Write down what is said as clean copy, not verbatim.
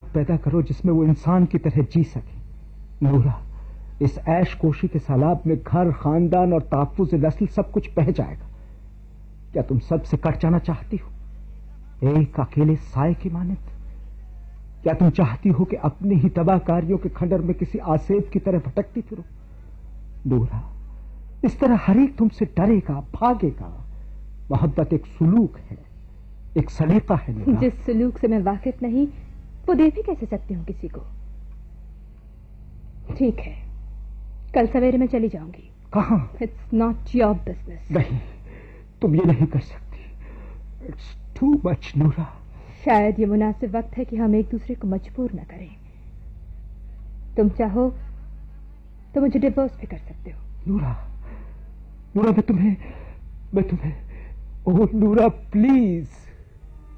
पैदा करो जिसमें वो इंसान की तरह जी सके। नूरा, इस ऐश कोशी के सैलाब में घर, खानदान और तहफ्फुज़ नस्ल सब कुछ बह जाएगा। क्या तुम सबसे कट जाना चाहती हो, एक अकेले साए की मानद? क्या तुम चाहती हो कि अपने ही तबाहकारियों के खंडर में किसी आसेब की तरह भटकती फिरो? नूरा, इस तरह हर एक तुमसे डरेगा, भागेगा। मोहब्बत एक सुलूक है, एक सलीका है नूरा। जिस सुलूक से मैं वाकिफ नहीं, वो दे भी कैसे सकती हूँ किसी को? ठीक है, कल सवेरे मैं चली जाऊंगी। कहाँ? It's not your business. नहीं, तुम ये नहीं कर सकती। इट्स टू मच नूरा। शायद ये मुनासिब वक्त है कि हम एक दूसरे को मजबूर न करें। तुम चाहो तो मुझे डिवोर्स भी कर सकते हो। नूरा, नूरा, मैं तुम्हें ओह नूरा, प्लीज।